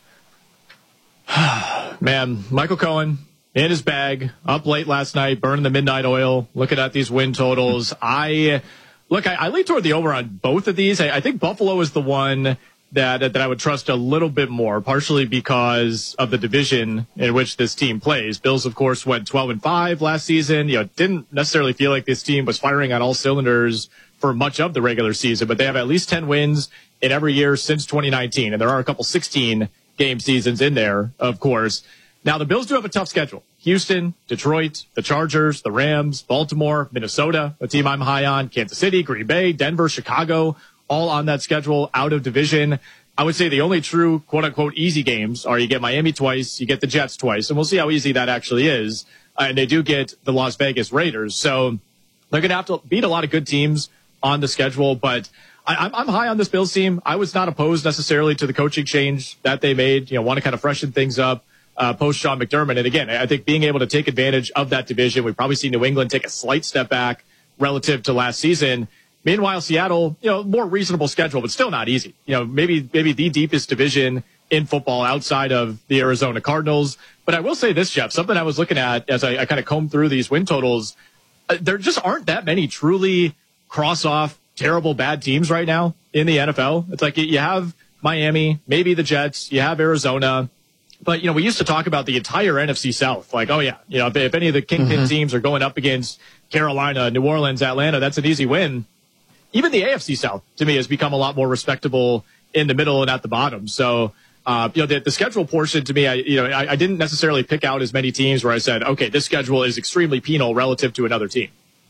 Man, Michael Cohen in his bag, up late last night, burning the midnight oil, looking at these win totals. I look, I, I lean toward the over on both of these. I, I think Buffalo is the one that that I would trust a little bit more, partially because of the division in which this team plays. Bills, of course, went twelve and five last season. You know, didn't necessarily feel like this team was firing on all cylinders for much of the regular season, but they have at least ten wins in every year since twenty nineteen, and there are a couple sixteen game seasons in there, of course. Now, the Bills do have a tough schedule. Houston, Detroit, the Chargers, the Rams, Baltimore, Minnesota, a team I'm high on, Kansas City, Green Bay, Denver, Chicago, all on that schedule, out of division. I would say the only true quote-unquote easy games are you get Miami twice, you get the Jets twice, and we'll see how easy that actually is. Uh, and they do get the Las Vegas Raiders. So they're going to have to beat a lot of good teams on the schedule, but I, I'm, I'm high on this Bills team. I was not opposed necessarily to the coaching change that they made. You know, want to kind of freshen things up uh, post Sean McDermott. And again, I think being able to take advantage of that division, we probably see New England take a slight step back relative to last season. Meanwhile, Seattle, you know, more reasonable schedule, but still not easy. You know, maybe maybe the deepest division in football outside of the Arizona Cardinals. But I will say this, Jeff, something I was looking at as I, I kind of combed through these win totals. Uh, there just aren't that many truly cross-off, terrible, bad teams right now in the N F L. It's like you have Miami, maybe the Jets, you have Arizona. But, you know, we used to talk about the entire N F C South. Like, oh, yeah, you know, if, if any of the kingpin mm-hmm. teams are going up against Carolina, New Orleans, Atlanta, that's an easy win. Even the A F C South, to me, has become a lot more respectable in the middle and at the bottom. So, uh, you know, the, the schedule portion, to me, I, you know, I, I didn't necessarily pick out as many teams where I said, okay, this schedule is extremely penal relative to another team.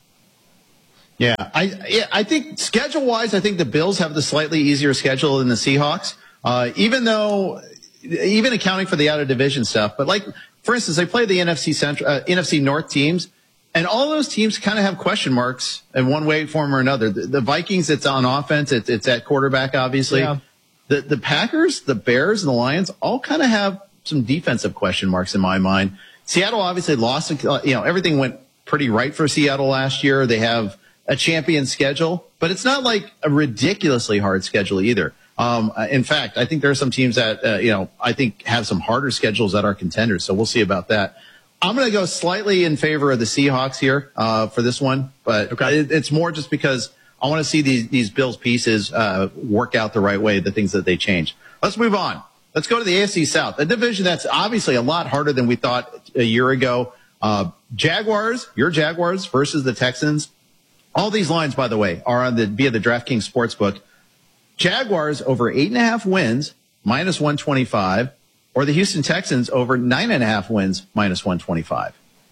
Yeah, I yeah, I think schedule-wise, I think the Bills have the slightly easier schedule than the Seahawks, uh, even though, even accounting for the out-of-division stuff. But, like, for instance, they play the N F C Central, uh, N F C North teams, and all those teams kind of have question marks in one way, form, or another. The, the Vikings, it's on offense. It's, it's at quarterback, obviously. Yeah. The, the Packers, the Bears, and the Lions all kind of have some defensive question marks in my mind. Seattle obviously lost, you know, everything went pretty right for Seattle last year. They have a champion schedule, but it's not like a ridiculously hard schedule either. Um, in fact, I think there are some teams that, uh, you know, I think have some harder schedules that are contenders. So we'll see about that. I'm going to go slightly in favor of the Seahawks here, uh, for this one, but okay. it, it's more just because I want to see these, these Bills pieces, uh, work out the right way, the things that they change. Let's move on. Let's go to the A F C South, a division that's obviously a lot harder than we thought a year ago. Uh, Jaguars, your Jaguars versus the Texans. All these lines, by the way, are on the via the DraftKings Sportsbook. Jaguars over eight and a half wins, minus one twenty-five, or the Houston Texans over nine and a half wins, minus one twenty-five.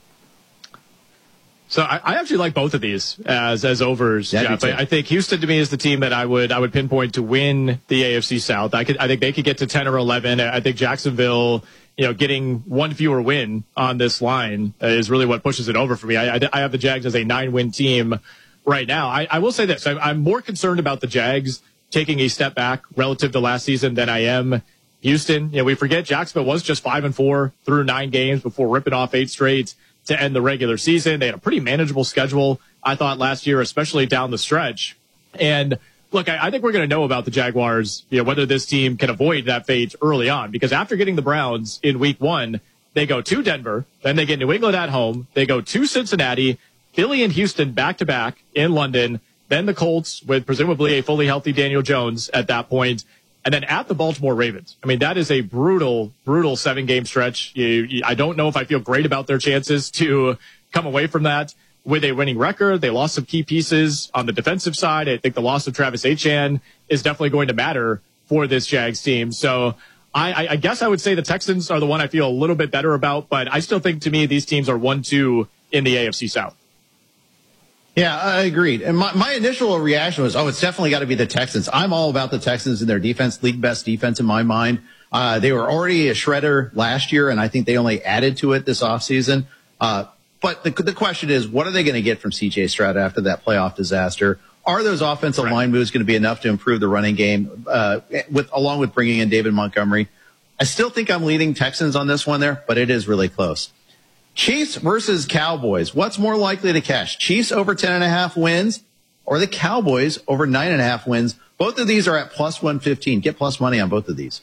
So I, I actually like both of these as as overs, yeah, Jeff. I, I think Houston to me is the team that I would I would pinpoint to win the A F C South. I could I think they could get to ten or eleven. I think Jacksonville, you know, getting one fewer win on this line is really what pushes it over for me. I, I, I have the Jags as a nine-win team right now. I, I will say this. I, I'm more concerned about the Jags taking a step back relative to last season than I am Houston. You know, we forget Jacksonville was just five and four through nine games before ripping off eight straight to end the regular season. They had a pretty manageable schedule, I thought, last year, especially down the stretch. And look, I, I think we're going to know about the Jaguars, you know, whether this team can avoid that fate early on, because after getting the Browns in week one, they go to Denver, then they get New England at home, they go to Cincinnati, Philly and Houston back-to-back in London, then the Colts with presumably a fully healthy Daniel Jones at that point, and then at the Baltimore Ravens. I mean, that is a brutal, brutal seven-game stretch. You, you, I don't know if I feel great about their chances to come away from that with a winning record. They lost some key pieces on the defensive side. I think the loss of Travis Etienne is definitely going to matter for this Jags team. So I, I guess I would say the Texans are the one I feel a little bit better about, but I still think, to me, these teams are one two in the A F C South. Yeah, I agreed. And my, my initial reaction was, oh, it's definitely got to be the Texans. I'm all about the Texans and their defense, league best defense in my mind. Uh, they were already a shredder last year, and I think they only added to it this offseason. Uh, but the, the question is, what are they going to get from C J Stroud after that playoff disaster? Are those offensive right. line moves going to be enough to improve the running game, uh, with along with bringing in David Montgomery? I still think I'm leading Texans on this one there, but it is really close. Chiefs versus Cowboys. What's more likely to cash? Chiefs over ten and a half wins or the Cowboys over nine and a half wins? Both of these are at plus one fifteen. Get plus money on both of these.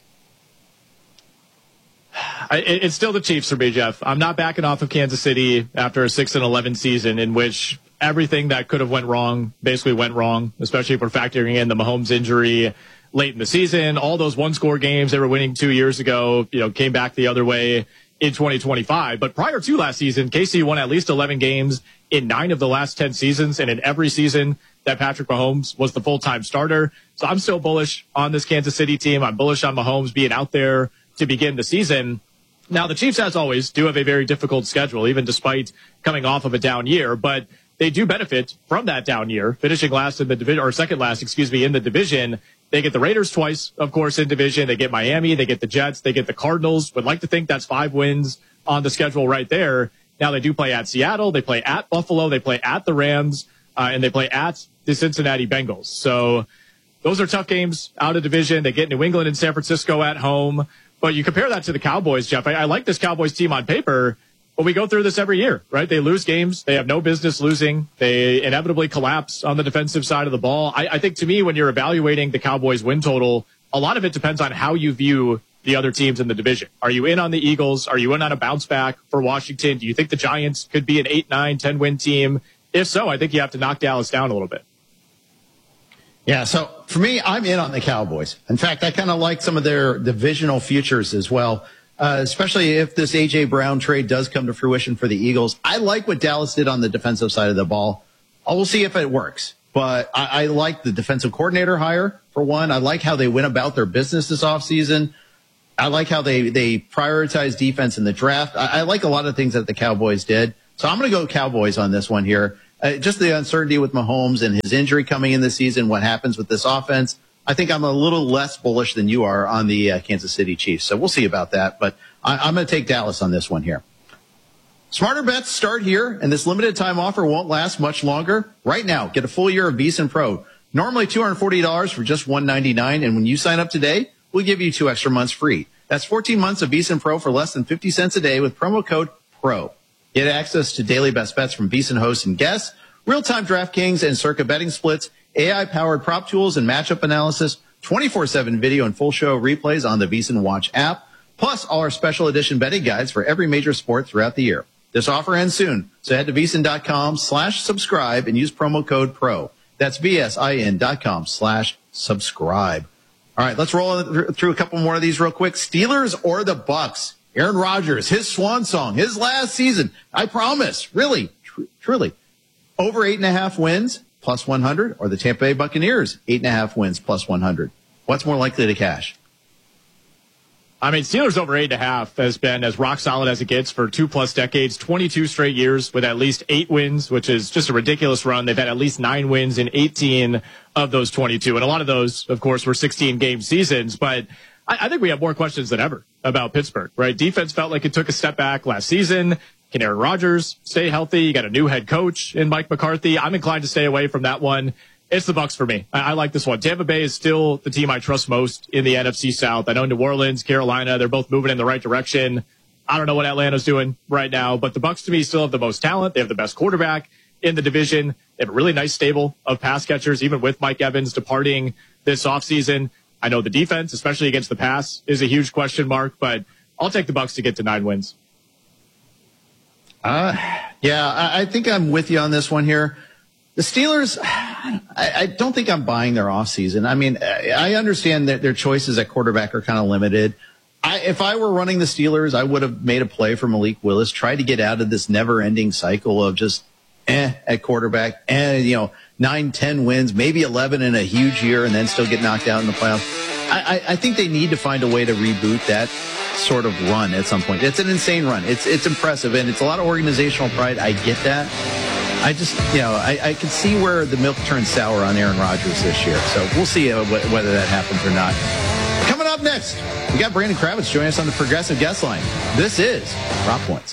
I, it's still the Chiefs for me, Jeff. I'm not backing off of Kansas City after a six and eleven season in which everything that could have went wrong basically went wrong, especially if we're factoring in the Mahomes injury late in the season. All those one-score games they were winning two years ago, you know, came back the other way in twenty twenty-five. But prior to last season, K C won at least eleven games in nine of the last ten seasons, and in every season that Patrick Mahomes was the full-time starter. So I'm still bullish on this Kansas City team. I'm bullish on Mahomes being out there to begin the season. Now, the Chiefs, as always, do have a very difficult schedule, even despite coming off of a down year, but they do benefit from that down year, finishing last in the division, or second last, excuse me, in the division. They get the Raiders twice, of course, in division. They get Miami. They get the Jets. They get the Cardinals. Would like to think that's five wins on the schedule right there. Now, they do play at Seattle. They play at Buffalo. They play at the Rams. Uh, and they play at the Cincinnati Bengals. So those are tough games out of division. They get New England and San Francisco at home. But you compare that to the Cowboys, Jeff. I, I like this Cowboys team on paper, but we go through this every year, right? They lose games. They have no business losing. They inevitably collapse on the defensive side of the ball. I, I think to me, when you're evaluating the Cowboys win total, a lot of it depends on how you view the other teams in the division. Are you in on the Eagles? Are you in on a bounce back for Washington? Do you think the Giants could be an eight, nine, ten win team? If so, I think you have to knock Dallas down a little bit. Yeah, so for me, I'm in on the Cowboys. In fact, I kind of like some of their divisional futures as well, uh, especially if this A J. Brown trade does come to fruition for the Eagles. I like what Dallas did on the defensive side of the ball. I will see if it works, but I, I like the defensive coordinator hire, for one. I like how they went about their business this offseason. I like how they, they prioritize defense in the draft. I, I like a lot of things that the Cowboys did. So I'm going to go Cowboys on this one here. Uh, just the uncertainty with Mahomes and his injury coming in this season, what happens with this offense. I think I'm a little less bullish than you are on the uh, Kansas City Chiefs. So we'll see about that. But I, I'm going to take Dallas on this one here. Smarter bets start here, and this limited time offer won't last much longer. Right now, get a full year of VEASAN Pro. Normally two hundred forty dollars for just one hundred ninety-nine dollars. And when you sign up today, we'll give you two extra months free. That's fourteen months of VEASAN Pro for less than fifty cents a day with promo code PRO. Get access to daily best bets from VEASAN hosts and guests, real-time DraftKings and Circa betting splits, A I-powered prop tools and matchup analysis, twenty-four seven video and full show replays on the VEASAN Watch app, plus all our special edition betting guides for every major sport throughout the year. This offer ends soon, so head to VEASAN.com slash subscribe and use promo code PRO. That's V-S-I-N dot com slash subscribe. All right, let's roll through a couple more of these real quick. Steelers or the Bucks? Aaron Rodgers, his swan song, his last season. I promise, really, tr- truly. Over eight and a half wins, plus one hundred, or the Tampa Bay Buccaneers, eight and a half wins, plus one hundred. What's more likely to cash? I mean, Steelers over eight and a half has been as rock solid as it gets for two plus decades, twenty-two straight years with at least eight wins, which is just a ridiculous run. They've had at least nine wins in eighteen of those twenty-two. And a lot of those, of course, were sixteen game seasons. But I, I think we have more questions than ever about Pittsburgh, right? Defense felt like it took a step back last season. Can Aaron Rodgers stay healthy? You got a new head coach in Mike McCarthy. I'm inclined to stay away from that one. It's the Bucs for me. I, I like this one. Tampa Bay is still the team I trust most in the N F C South. I know New Orleans, Carolina, they're both moving in the right direction. I don't know what Atlanta's doing right now, but the Bucs to me still have the most talent. They have the best quarterback in the division. They have a really nice stable of pass catchers, even with Mike Evans departing this offseason. I know the defense, especially against the pass, is a huge question mark, but I'll take the Bucs to get to nine wins. Uh, yeah, I, I think I'm with you on this one here. The Steelers, I, I don't think I'm buying their offseason. I mean, I, I understand that their choices at quarterback are kind of limited. I, if I were running the Steelers, I would have made a play for Malik Willis, tried to get out of this never-ending cycle of just eh at quarterback, and you know, nine, ten wins, maybe eleven in a huge year, and then still get knocked out in the playoffs. I, I, I think they need to find a way to reboot that sort of run at some point. It's an insane run. It's it's impressive, and it's a lot of organizational pride. I get that. I just, you know, I, I can see where the milk turns sour on Aaron Rodgers this year. So we'll see uh, wh- whether that happens or not. Coming up next, we got Brandon Kravitz joining us on the Progressive Guest Line. This is Prop Points.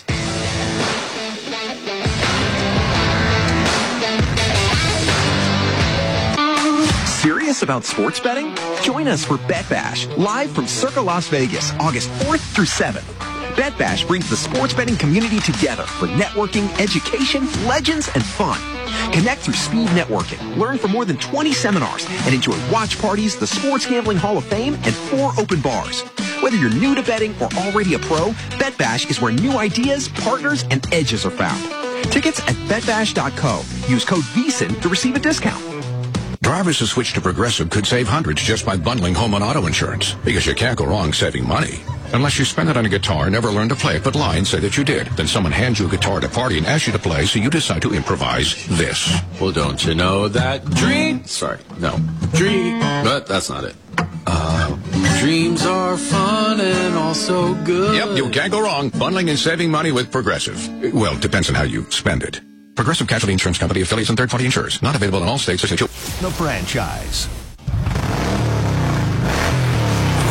Serious about sports betting? Join us for Bet Bash, live from Circa Las Vegas, August fourth through seventh. Bet Bash brings the sports betting community together for networking, education, legends, and fun. Connect through speed networking, learn from more than twenty seminars, and enjoy watch parties, the Sports Gambling Hall of Fame, and four open bars. Whether you're new to betting or already a pro, Bet Bash is where new ideas, partners, and edges are found. Tickets at bet bash dot co. Use code VEASAN to receive a discount. Drivers who switch to Progressive could save hundreds just by bundling home and auto insurance, because you can't go wrong saving money. Unless you spend it on a guitar, never learn to play it, but lie and say that you did. Then someone hands you a guitar at a party and asks you to play, so you decide to improvise this. Well, don't you know that dream... Sorry, no. Dream... But that's not it. Uh, dreams are fun and also good. Yep, you can't go wrong bundling and saving money with Progressive. Well, it depends on how you spend it. Progressive Casualty Insurance Company, affiliates, and third-party insurers. Not available in all states. The franchise. Whether you're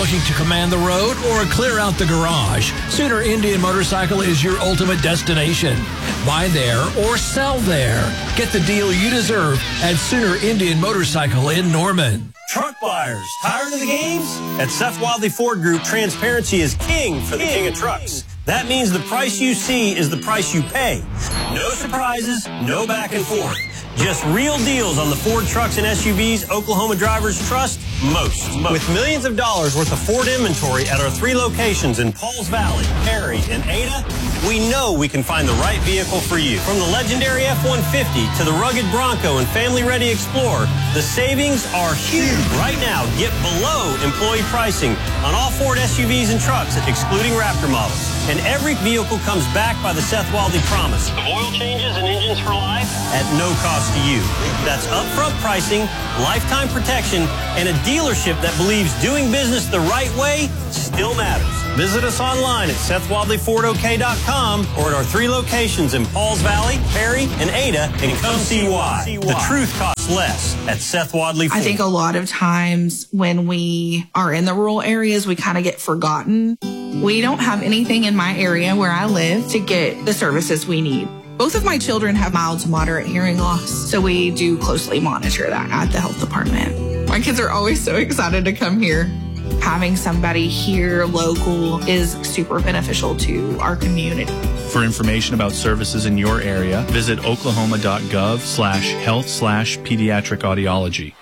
looking to command the road or clear out the garage, Sooner Indian Motorcycle is your ultimate destination. Buy there or sell there. Get the deal you deserve at Sooner Indian Motorcycle in Norman. Truck buyers, tired of the games? At Seth Wadley Ford Group, transparency is king for the king of trucks. That means the price you see is the price you pay. No surprises, no back and forth. Just real deals on the Ford trucks and S U Vs Oklahoma drivers trust most. most. With millions of dollars worth of Ford inventory at our three locations in Pauls Valley, Perry, and Ada, we know we can find the right vehicle for you. From the legendary F one fifty to the rugged Bronco and family-ready Explorer, the savings are huge. Right now, get below employee pricing on all Ford S U Vs and trucks, excluding Raptor models. And every vehicle comes back by the Seth Wadley promise of oil changes and engines for life at no cost to you. That's upfront pricing, lifetime protection, and a dealership that believes doing business the right way still matters. Visit us online at Seth Wadley Ford O K dot com or at our three locations in Pauls Valley, Perry, and Ada, and come see why. The truth costs less at Seth Wadley Ford. I think a lot of times when we are in the rural areas, we kind of get forgotten. We don't have anything in my area where I live to get the services we need. Both of my children have mild to moderate hearing loss, so we do closely monitor that at the health department. My kids are always so excited to come here. Having somebody here local is super beneficial to our community. For information about services in your area, visit oklahoma.gov slash health slash pediatric audiology.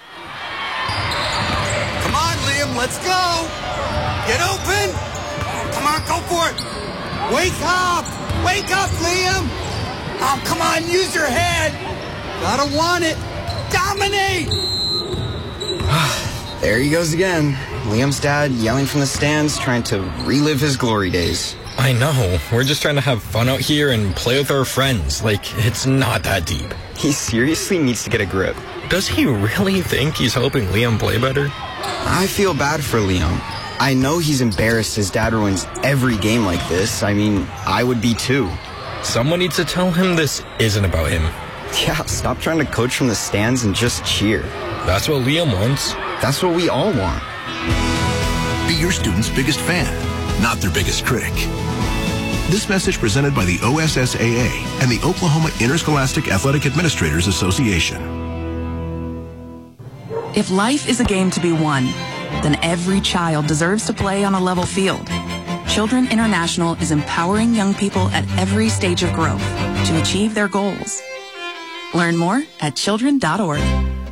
Come on, Liam, let's go. Get open. Come on, go for it. Wake up. Wake up, Liam. Oh, come on, use your head. Gotta want it. Dominate. There he goes again. Liam's dad yelling from the stands, trying to relive his glory days. I know. We're just trying to have fun out here and play with our friends. Like, it's not that deep. He seriously needs to get a grip. Does he really think he's helping Liam play better? I feel bad for Liam. I know he's embarrassed his dad ruins every game like this. I mean, I would be too. Someone needs to tell him this isn't about him. Yeah, stop trying to coach from the stands and just cheer. That's what Liam wants. That's what we all want. Be your student's biggest fan, not their biggest critic. This message presented by the O S S A A and the Oklahoma Interscholastic Athletic Administrators Association. If life is a game to be won, then every child deserves to play on a level field. Children International is empowering young people at every stage of growth to achieve their goals. Learn more at children dot org.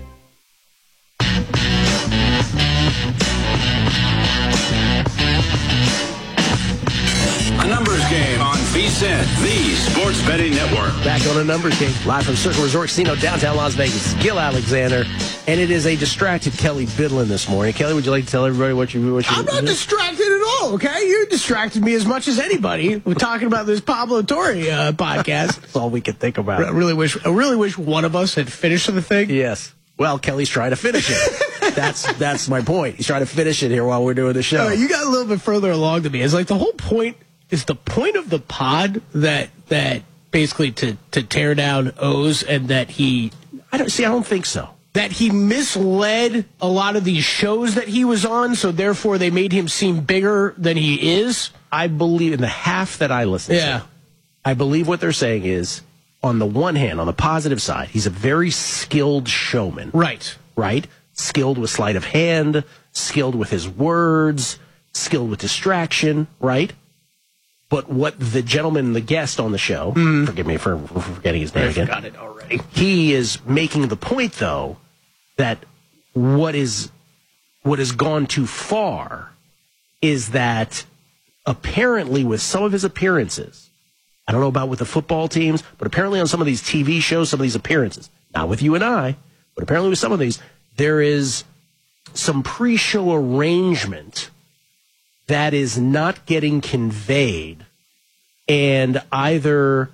A numbers game on V S I N, the Sports Betting Network. Back on a numbers game, live from Circle Resort Casino, downtown Las Vegas. Gil Alexander, and it is a distracted Kelly Bidlin this morning. Kelly, would you like to tell everybody what you what you? I'm not distracted at all. Okay, you distracted me as much as anybody. We're talking about this Pablo Torre uh, podcast. That's all we could think about. I really wish. I really wish one of us had finished the thing. Yes. Well, Kelly's trying to finish it. that's that's my point. He's trying to finish it here while we're doing the show. Uh, you got a little bit further along than me. It's like the whole point. Is the point of the pod that that basically to, to tear down O's and that he I don't see. I don't think so. That he misled a lot of these shows that he was on, so therefore they made him seem bigger than he is. I believe in the half that I listen yeah. to. I believe what they're saying is, on the one hand, on the positive side, he's a very skilled showman. Right. Right? Skilled with sleight of hand, skilled with his words, skilled with distraction, right? But what the gentleman, the guest on the show, mm. forgive me for, for forgetting his name I again. forgot it already. He is making the point, though, that what is what has gone too far is that apparently with some of his appearances, I don't know about with the football teams, but apparently on some of these T V shows, some of these appearances, not with you and I, but apparently with some of these, there is some pre-show arrangement that is not getting conveyed, and either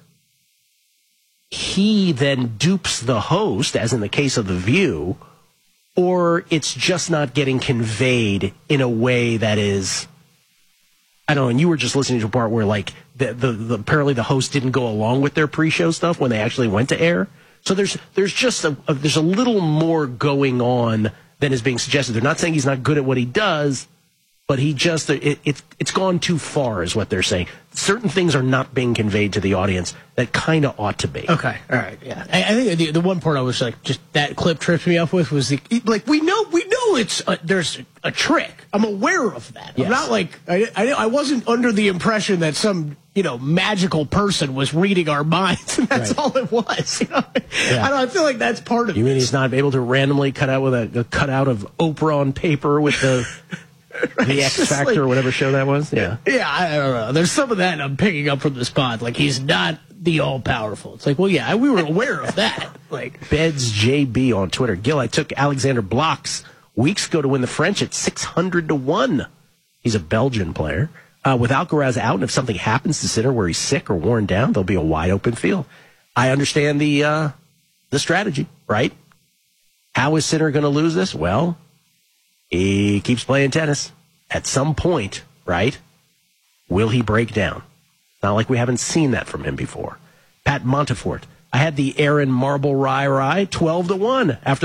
he then dupes the host, as in the case of The View, or it's just not getting conveyed in a way that is, I don't know, and you were just listening to a part where, like, the, the, the apparently the host didn't go along with their pre-show stuff when they actually went to air. So there's there's just a, a there's a little more going on than is being suggested. They're not saying he's not good at what he does, but he just it, it it's gone too far, is what they're saying. Certain things are not being conveyed to the audience that kind of ought to be. Okay, all right, yeah. I, I think the, the one part I was like, just that clip tripped me up with was the like we know we know it's a, there's a trick. I'm aware of that. Yes. I'm not like I, I I wasn't under the impression that some you know magical person was reading our minds, and that's right. all it was. You know? Yeah. I don't. I feel like that's part of it. You mean he's not able to randomly cut out with a, a cutout of Oprah on paper with the. The X Factor like, or whatever show that was? Yeah. Yeah, I don't know. There's some of that I'm picking up from this pod. Like, he's not the all-powerful. It's like, well, yeah, we were aware of that. Like Beds J B on Twitter. Gil, I took Alexander Blocks weeks ago to win the French at six hundred to one. He's a Belgian player. Uh, with Alcaraz out, and if something happens to Sinner where he's sick or worn down, there'll be a wide-open field. I understand the uh, the strategy, right? How is Sinner going to lose this? Well, he keeps playing tennis. At some point, right, will he break down? Not like we haven't seen that from him before. Pat Montefort. I had the Aaron Marble Rye Rye twelve to one after